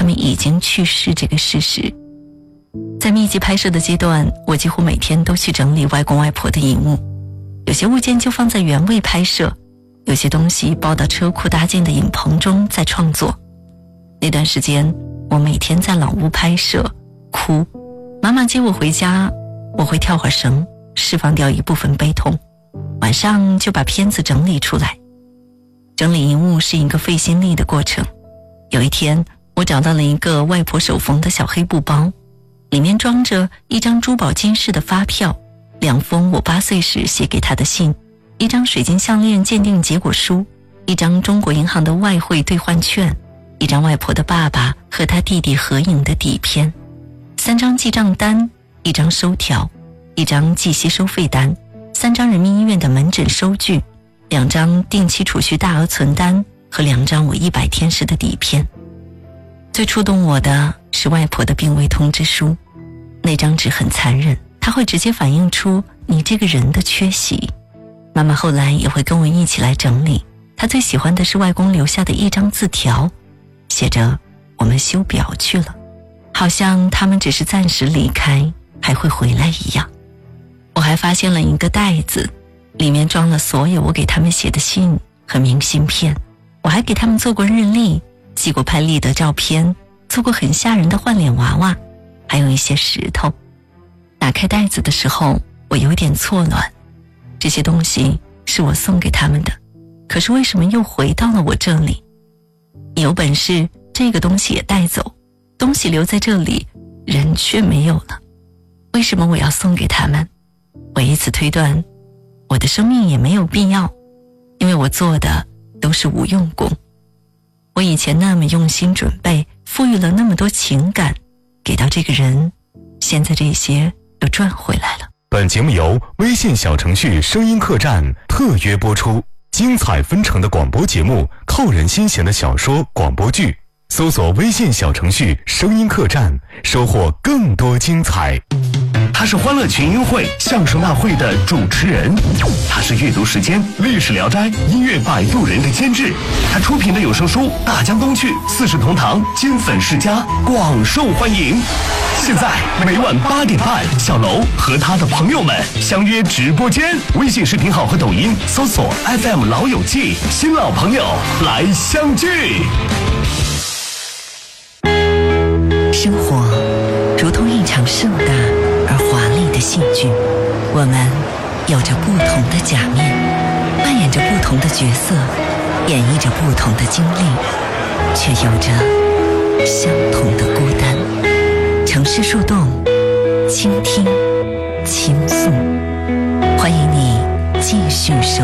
们已经去世这个事实。在密集拍摄的阶段，我几乎每天都去整理外公外婆的遗物，有些物件就放在原位拍摄，有些东西包到车库搭建的影棚中再创作。那段时间我每天在老屋拍摄哭，妈妈接我回家，我会跳会儿绳，释放掉一部分悲痛，晚上就把片子整理出来。整理遗物是一个费心力的过程。有一天我找到了一个外婆手缝的小黑布包，里面装着一张珠宝金饰的发票，2封我8岁时写给她的信，一张水晶项链鉴定结果书，一张中国银行的外汇兑换券，一张外婆的爸爸和他弟弟合影的底片，3张记账单，一张收条，一张计息收费单，3张人民医院的门诊收据，2张定期储蓄大额存单和2张我100天时的底片。最触动我的是外婆的病危通知书，那张纸很残忍，它会直接反映出你这个人的缺席。妈妈后来也会跟我一起来整理，她最喜欢的是外公留下的一张字条，写着我们修表去了，好像他们只是暂时离开，还会回来一样。我还发现了一个袋子，里面装了所有我给他们写的信和明信片，我还给他们做过日历，寄过拍立得照片，做过很吓人的换脸娃娃，还有一些石头。打开袋子的时候，我有点错乱，这些东西是我送给他们的，可是为什么又回到了我这里？你有本事这个东西也带走，东西留在这里，人却没有了，为什么我要送给他们？我以此推断，我的生命也没有必要，因为我做的都是无用功。我以前那么用心准备，赋予了那么多情感给到这个人，现在这些又赚回来了。 本节目由微信小程序声音客栈特约播出，精彩纷呈的广播节目，扣人心弦的小说广播剧，搜索微信小程序声音客栈，收获更多精彩。 他是欢乐群英会相声大会的主持人，他是阅读时间历史聊斋音乐摆渡人的监制，他出品的有声书大江东去四世同堂金粉世家广受欢迎。现在每晚8点半，小楼和他的朋友们相约直播间，微信视频号和抖音搜索 FM 老友记，新老朋友来相聚。 生活如同一场盛大而华丽的戏剧，我们有着不同的假面，扮演着不同的角色，演绎着不同的经历，却有着相同的孤单。城市树洞，倾听，倾诉，欢迎你继续收